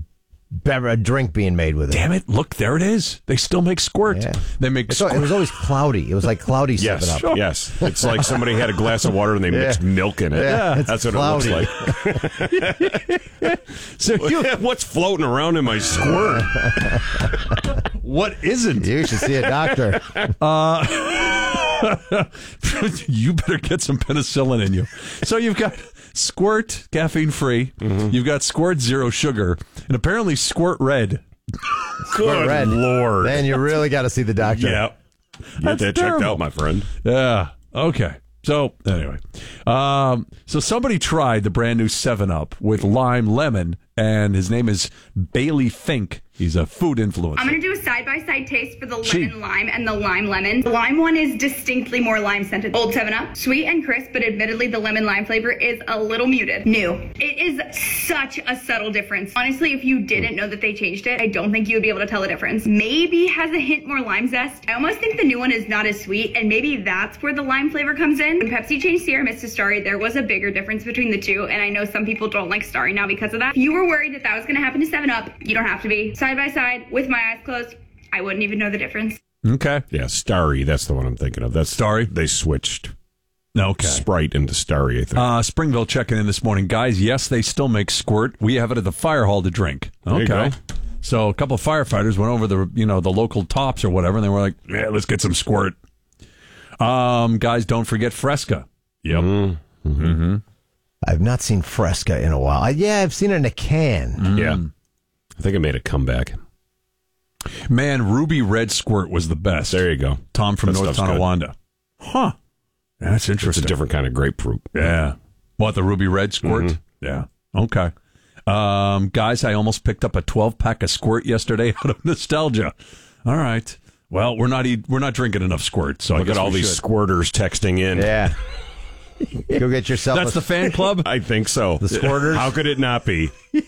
a drink being made with it. Damn it. Look, there it is. They still make squirt. Yeah. They make It was always cloudy. It was like cloudy 7-Up. Sure. Yes. It's like somebody had a glass of water and they mixed milk in it. Yeah, that's what cloudy. it looks like. So what's floating around in my squirt? What isn't? You should see a doctor. You better get some penicillin in you. So you've got Squirt, caffeine free. Mm-hmm. You've got Squirt Zero Sugar, and apparently Squirt Red. Good Red. Lord. Man, you really got to see the doctor. Yeah. Get that checked out, my friend. Yeah. Okay. So, anyway. So somebody tried the brand new 7-Up with lime lemon, and his name is Bailey Fink. He's a food influencer. I'm going to do a side-by-side taste for the lemon lime and the lime lemon. The lime one is distinctly more lime-scented. Old 7-Up, sweet and crisp, but admittedly the lemon lime flavor is a little muted. New. It is such a subtle difference. Honestly, if you didn't know that they changed it, I don't think you would be able to tell the difference. Maybe has a hint more lime zest. I almost think the new one is not as sweet, and maybe that's where the lime flavor comes in. When Pepsi changed Sierra Mist to Starry, there was a bigger difference between the two, and I know some people don't like Starry now because of that. If you were worried that was going to happen to 7-Up, you don't have to be. Side by side, with my eyes closed, I wouldn't even know the difference. Okay. Yeah, Starry, that's the one I'm thinking of. That's Starry? They switched Okay. Sprite into Starry, I think. Springville checking in this morning. Guys, yes, they still make Squirt. We have it at the fire hall to drink. There you Okay. go. So a couple of firefighters went over the local Tops or whatever, and they were like, yeah, let's get some Squirt. Guys, don't forget Fresca. Yep. Mm-hmm. I've not seen Fresca in a while. I've seen it in a can. Yeah. I think it made a comeback. Man, Ruby Red Squirt was the best. There you go. Tom from That North stuff's good. Tonawanda. Huh. That's interesting. It's a different kind of grapefruit. Yeah. What, the Ruby Red Squirt? Mm-hmm. Yeah. Okay. Guys, I almost picked up a 12-pack of Squirt yesterday out of nostalgia. All right. Well, we're not drinking enough Squirt, so I Look guess at all we these should. squirters texting in. Yeah. Go get yourself That's the fan club? I think so. The Squirters? How could it not be?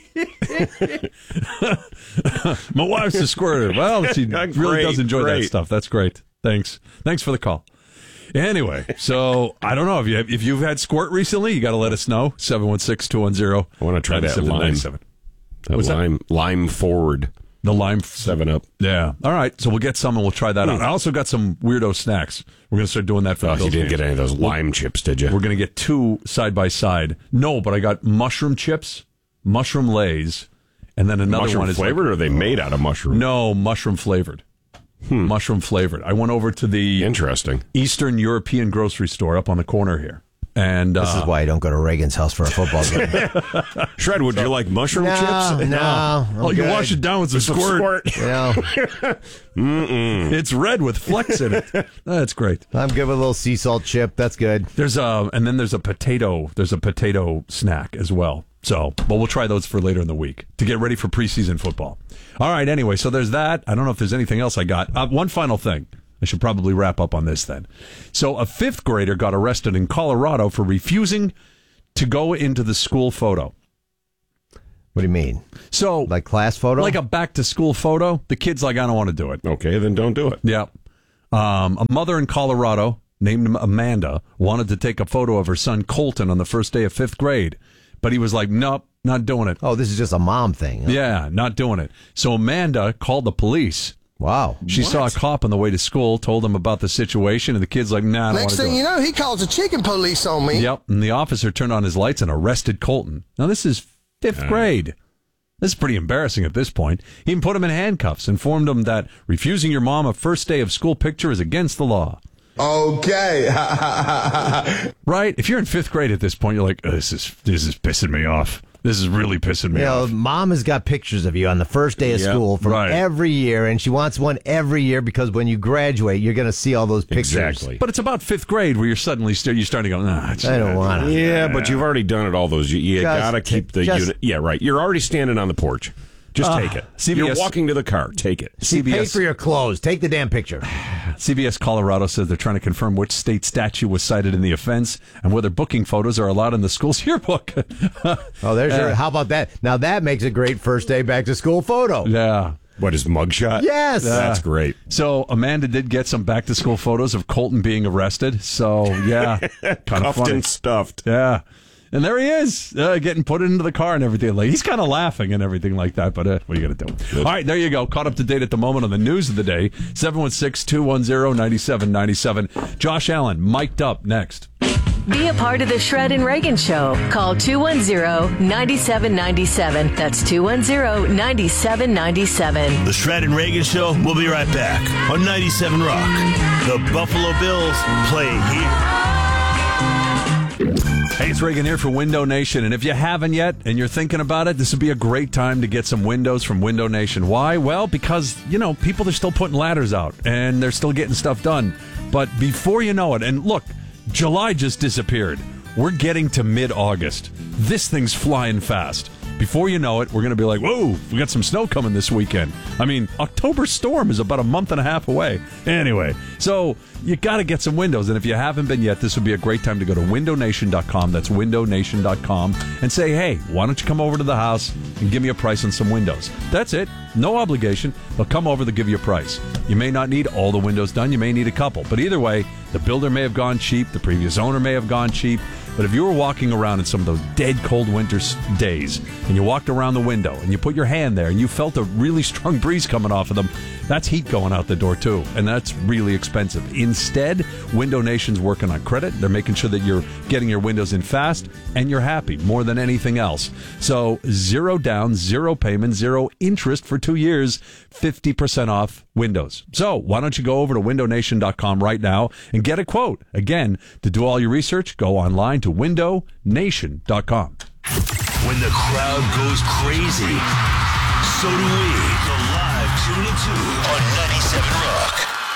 My wife's a squirter. Well, she really does enjoy that stuff. That's great. Thanks for the call. Anyway, so I don't know if you've had Squirt recently. You got to let us know. 716-210. I want to try that lime. Lime forward. The lime 7-Up. Yeah. All right. So we'll get some and we'll try that out. I also got some weirdo snacks. We're going to start doing that for the You Bills didn't games. get any of those lime chips, did you? We're going to get two side by side. No, but I got mushroom chips, mushroom lays, and then another mushroom one is flavored, or are they made out of mushroom? No, mushroom flavored. mushroom flavored. I went over to the Eastern European grocery store up on the corner here. And this is why I don't go to Reagan's house for a football game. Shred, would you like mushroom chips? No. Oh, you wash it down with some squirt. It's red with flecks in it. That's great. I'm good with a little sea salt chip. That's good. There's a potato. There's a potato snack as well. So, but we'll try those for later in the week to get ready for preseason football. All right. Anyway, so there's that. I don't know if there's anything else I got. One final thing. I should probably wrap up on this then. So a 5th grader got arrested in Colorado for refusing to go into the school photo. What do you mean? So, like class photo? Like a back-to-school photo. The kid's like, I don't want to do it. Okay, then don't do it. Yeah. A mother in Colorado named Amanda wanted to take a photo of her son Colton on the first day of 5th grade. But he was like, nope, not doing it. Oh, this is just a mom thing. Huh? Yeah, not doing it. So Amanda called the police. Wow. She saw a cop on the way to school, told him about the situation, and the kid's like, nah, I don't want to do it. Next thing you know, he calls the chicken police on me. Yep, and the officer turned on his lights and arrested Colton. Now, this is 5th grade. This is pretty embarrassing at this point. He even put him in handcuffs, informed him that refusing your mom a first day of school picture is against the law. Okay. Right? If you're in 5th grade at this point, you're like, this is pissing me off. This is really pissing me off. Mom has got pictures of you on the first day of school from every year, and she wants one every year because when you graduate, you're going to see all those pictures. Exactly. But it's about 5th grade where you're suddenly you're starting to go, nah, I don't want to. Yeah, but you've already done it all those. You got to keep the unit. Yeah, right. You're already standing on the porch. Just take it. CBS, you're walking to the car. Take it. She paid for your clothes. Take the damn picture. CBS Colorado says they're trying to confirm which state statute was cited in the offense and whether booking photos are allowed in the school's yearbook. There's your. How about that? Now that makes a great first day back to school photo. Yeah. What is mugshot? Yes. That's great. So Amanda did get some back to school photos of Colton being arrested. So yeah, kind of funny. And stuffed. Yeah. And there he is, getting put into the car and everything. Like he's kind of laughing and everything like that. But what are you going to do? All right, there you go. Caught up to date at the moment on the news of the day. 716-210-9797. Josh Allen, mic'd up next. Be a part of the Shred and Reagan Show. Call 210-9797. That's 210-9797. The Shred and Reagan Show will be right back on 97 Rock. The Buffalo Bills play here. Hey, it's Reagan here for Window Nation, and if you haven't yet and you're thinking about it, this would be a great time to get some windows from Window Nation. Why? Well, because, people are still putting ladders out, and they're still getting stuff done. But before you know it, and look, July just disappeared. We're getting to mid-August. This thing's flying fast. Before you know it, we're going to be like, whoa, we got some snow coming this weekend. I mean, October storm is about a month and a half away. Anyway, so you got to get some windows. And if you haven't been yet, this would be a great time to go to windownation.com. That's windownation.com. And say, hey, why don't you come over to the house and give me a price on some windows? That's it. No obligation. They'll come over, they'll give you a price. You may not need all the windows done. You may need a couple. But either way, the builder may have gone cheap. The previous owner may have gone cheap. But if you were walking around in some of those dead cold winter days and you walked around the window and you put your hand there and you felt a really strong breeze coming off of them, that's heat going out the door too. And that's really expensive. Instead, Window Nation's working on credit. They're making sure that you're getting your windows in fast and you're happy more than anything else. So 0 down, 0 payment, 0 interest for 2 years, 50% off windows. So why don't you go over to windownation.com right now and get a quote. Again, to do all your research, go online to windownation.com. When the crowd goes crazy, so do we. The live Tune Into on 97 Rock.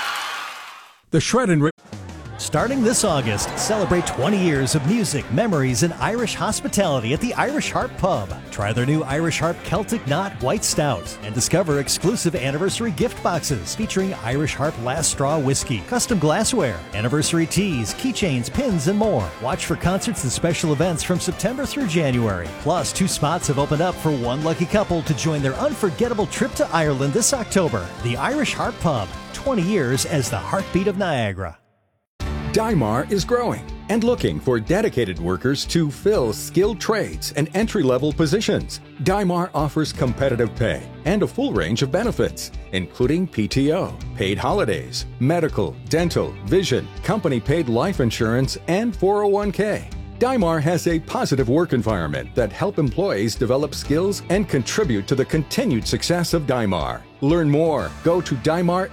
The Shred and Starting this August, celebrate 20 years of music, memories, and Irish hospitality at the Irish Harp Pub. Try their new Irish Harp Celtic Knot White Stout and discover exclusive anniversary gift boxes featuring Irish Harp Last Straw Whiskey, custom glassware, anniversary teas, keychains, pins, and more. Watch for concerts and special events from September through January. Plus, 2 spots have opened up for one lucky couple to join their unforgettable trip to Ireland this October. The Irish Harp Pub, 20 years as the heartbeat of Niagara. Dymar is growing and looking for dedicated workers to fill skilled trades and entry-level positions. Dymar offers competitive pay and a full range of benefits, including PTO, paid holidays, medical, dental, vision, company-paid life insurance, and 401k. Dymar has a positive work environment that help employees develop skills and contribute to the continued success of Dymar. Learn more. Go to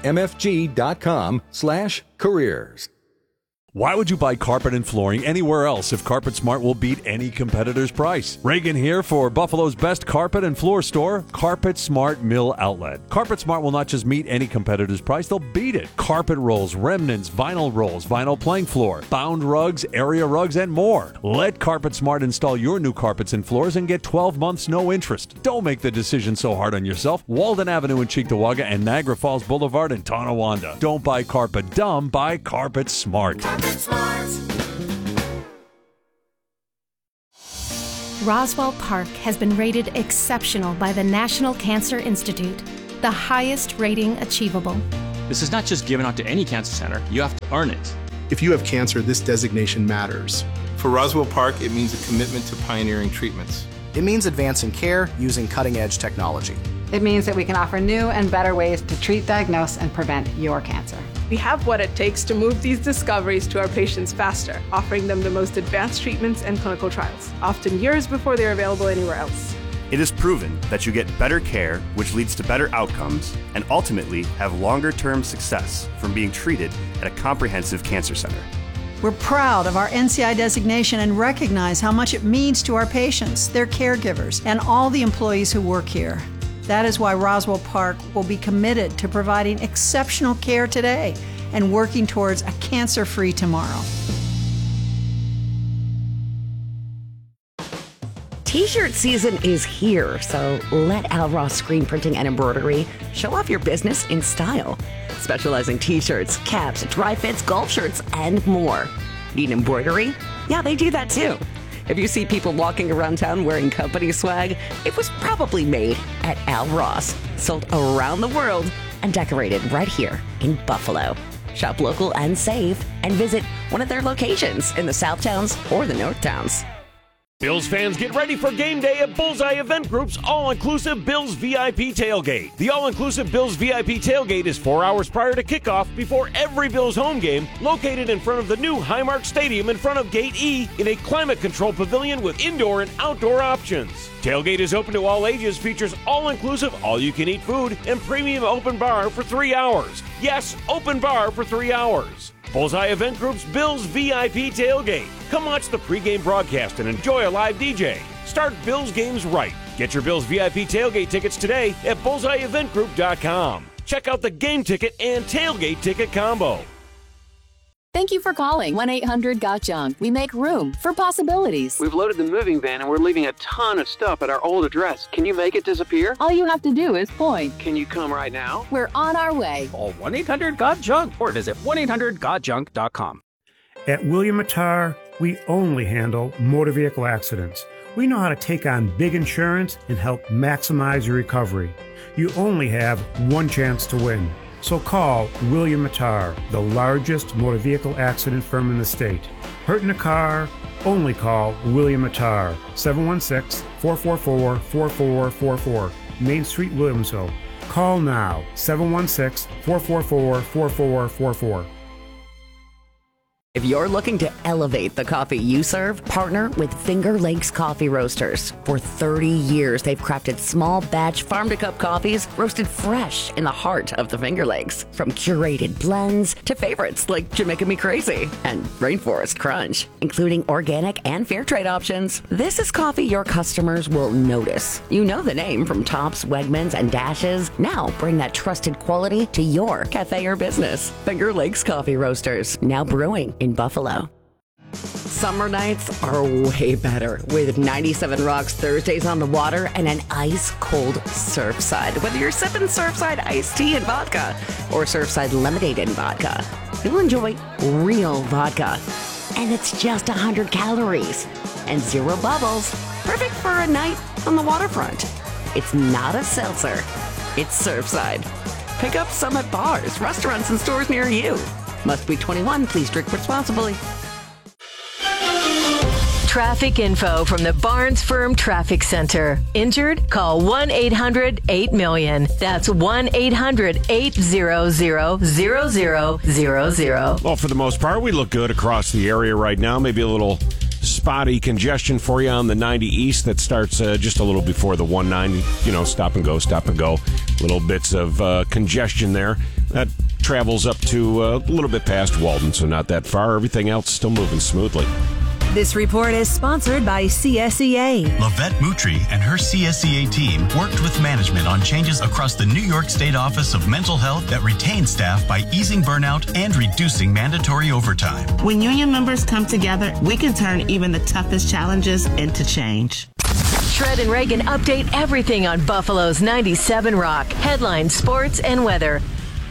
dymarmfg.com/careers. Why would you buy carpet and flooring anywhere else if Carpet Smart will beat any competitor's price? Reagan here for Buffalo's best carpet and floor store, Carpet Smart Mill Outlet. Carpet Smart will not just meet any competitor's price, they'll beat it. Carpet rolls, remnants, vinyl plank floor, bound rugs, area rugs, and more. Let Carpet Smart install your new carpets and floors and get 12 months no interest. Don't make the decision so hard on yourself. Walden Avenue in Cheektowaga and Niagara Falls Boulevard in Tonawanda. Don't buy carpet dumb, buy Carpet Smart. Roswell Park has been rated exceptional by the National Cancer Institute, the highest rating achievable. This is not just given out to any cancer center, you have to earn it. If you have cancer, this designation matters. For Roswell Park, it means a commitment to pioneering treatments. It means advancing care using cutting-edge technology. It means that we can offer new and better ways to treat, diagnose, and prevent your cancer. We have what it takes to move these discoveries to our patients faster, offering them the most advanced treatments and clinical trials, often years before they're available anywhere else. It is proven that you get better care, which leads to better outcomes, and ultimately have longer-term success from being treated at a comprehensive cancer center. We're proud of our NCI designation and recognize how much it means to our patients, their caregivers, and all the employees who work here. That is why Roswell Park will be committed to providing exceptional care today and working towards a cancer-free tomorrow. T-shirt season is here, so let Al Ross Screen Printing and Embroidery show off your business in style. Specializing T-shirts, caps, dry fits, golf shirts, and more. Need embroidery? Yeah, they do that too. If you see people walking around town wearing company swag, it was probably made at Al Ross, sold around the world, and decorated right here in Buffalo. Shop local and save, and visit one of their locations in the South Towns or the North Towns. Bills fans, get ready for game day at Bullseye Event Group's all-inclusive Bills VIP Tailgate. The all-inclusive Bills VIP Tailgate is 4 hours prior to kickoff before every Bills home game, located in front of the new Highmark Stadium in front of Gate E in a climate-controlled pavilion with indoor and outdoor options. Tailgate is open to all ages, features all-inclusive, all-you-can-eat food, and premium open bar for 3 hours. Yes, open bar for 3 hours. Bullseye Event Group's Bills VIP Tailgate. Come watch the pregame broadcast and enjoy a live DJ. Start Bills games right. Get your Bills VIP Tailgate tickets today at bullseyeeventgroup.com. Check out the game ticket and tailgate ticket combo. Thank you for calling 1-800-GOT-JUNK. We make room for possibilities. We've loaded the moving van and we're leaving a ton of stuff at our old address. Can you make it disappear? All you have to do is point. Can you come right now? We're on our way. Call 1-800-GOT-JUNK or visit 1-800-GOT-JUNK.com. At William Mattar, we only handle motor vehicle accidents. We know how to take on big insurance and help maximize your recovery. You only have one chance to win. So call William Mattar, the largest motor vehicle accident firm in the state. Hurt in a car? Only call William Mattar, 716-444-4444, Main Street, Williamsville. Call now, 716-444-4444. If you're looking to elevate the coffee you serve, partner with Finger Lakes Coffee Roasters. For 30 years, they've crafted small batch farm-to-cup coffees roasted fresh in the heart of the Finger Lakes. From curated blends to favorites like Jamaica Me Crazy and Rainforest Crunch, including organic and fair trade options. This is coffee your customers will notice. You know the name from Tops, Wegmans, and Dashes. Now bring that trusted quality to your cafe or business. Finger Lakes Coffee Roasters, now brewing in Buffalo. Summer nights are way better with 97 Rocks Thursdays on the water and an ice-cold Surfside. Whether you're sipping Surfside iced tea and vodka or Surfside lemonade and vodka, you'll enjoy real vodka. And it's just 100 calories and 0 bubbles. Perfect for a night on the waterfront. It's not a seltzer. It's Surfside. Pick up some at bars, restaurants, and stores near you. Must be 21. Please drink responsibly. Traffic info from the Barnes Firm Traffic Center. Injured? Call 1-800-8-MILLION. That's 1-800-800-0000. Well, for the most part, we look good across the area right now. Maybe a little spotty congestion for you on the 90 East that starts just a little before the 190. Stop and go. Little bits of congestion there. That travels up to a little bit past Walden, so not that far. Everything else still moving smoothly. This report is sponsored by CSEA. Lavette Moutry and her CSEA team worked with management on changes across the New York State Office of Mental Health that retain staff by easing burnout and reducing mandatory overtime. When union members come together, we can turn even the toughest challenges into change. Shred and Reagan update everything on Buffalo's 97 Rock. Headlines, sports, and weather.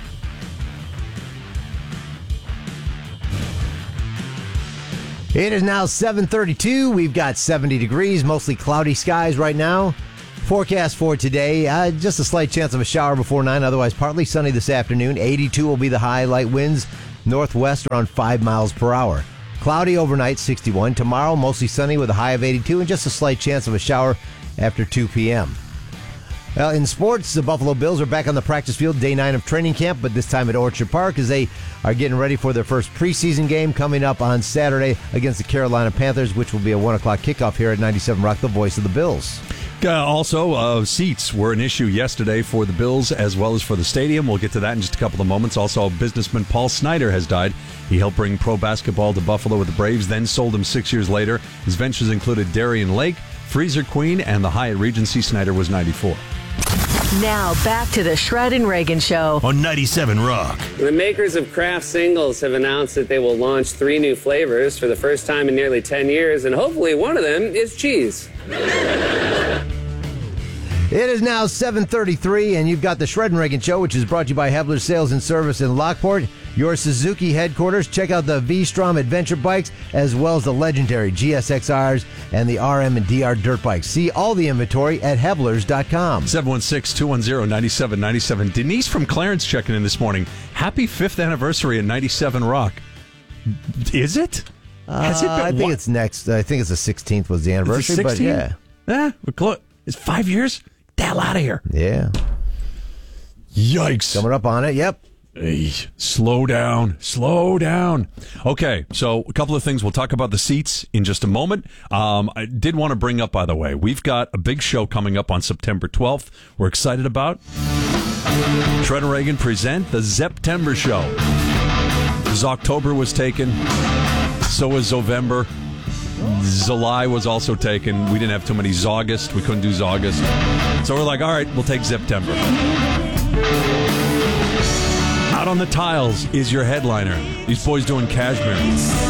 It is now 7:32. We've got 70 degrees, mostly cloudy skies right now. Forecast for today, just a slight chance of a shower before 9, otherwise partly sunny this afternoon. 82 will be the high, light winds northwest around 5 miles per hour. Cloudy overnight, 61. Tomorrow, mostly sunny with a high of 82 and just a slight chance of a shower after 2 p.m. Well, in sports, the Buffalo Bills are back on the practice field, day 9 of training camp, but this time at Orchard Park as they are getting ready for their first preseason game coming up on Saturday against the Carolina Panthers, which will be a 1 o'clock kickoff here at 97 Rock, the voice of the Bills. Also, seats were an issue yesterday for the Bills as well as for the stadium. We'll get to that in just a couple of moments. Also, businessman Paul Snyder has died. He helped bring pro basketball to Buffalo with the Braves, then sold them 6 years later. His ventures included Darien Lake, Freezer Queen, and the Hyatt Regency. Snyder was 94. Now, back to the Shred and Reagan Show on 97 Rock. The makers of Kraft Singles have announced that they will launch 3 new flavors for the first time in nearly 10 years, and hopefully one of them is cheese. It is now 7:33, and you've got the Shred and Reagan Show, which is brought to you by Hebler Sales and Service in Lockport, your Suzuki headquarters. Check out the V-Strom adventure bikes, as well as the legendary GSX-Rs and the RM and DR dirt bikes. See all the inventory at Heblers.com. 716-210-9797. Denise from Clarence checking in this morning. Happy 5th anniversary at 97 Rock. Is it? Has it been? I think it's next. I think it's the 16th was the anniversary, but yeah. We're close. It's 5 years? Get the hell out of here. Yeah. Yikes. Coming up on it, yep. Hey, slow down. Okay, so a couple of things. We'll talk about the seats in just a moment. I did want to bring up, by the way, we've got a big show coming up on September 12th. We're excited about. Shred and Reagan present the September show. Because October was taken. So was November. July was also taken. We didn't have too many August. We couldn't do August. So we're like, all right, we'll take September. Out on the Tiles is your headliner. These boys doing Cashmere.